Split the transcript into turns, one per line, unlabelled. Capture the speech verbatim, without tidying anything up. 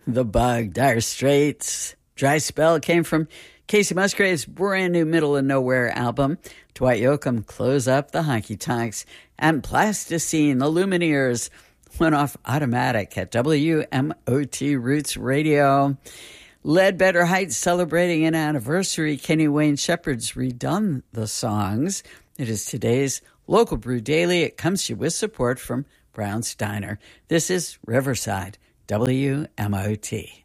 The Bug, Dire Straits. Dry Spell came from Casey Musgrave's brand new Middle of Nowhere album. Dwight Yoakam, Close Up the Honky Tonks. And Plasticine, the Lumineers, went off automatic at W M O T Roots Radio. Ledbetter Heights celebrating an anniversary. Kenny Wayne Shepherd's redone the songs. It is today's Local Brew Daily. It comes to you with support from Brown's Diner. This is Riverside, W M O T.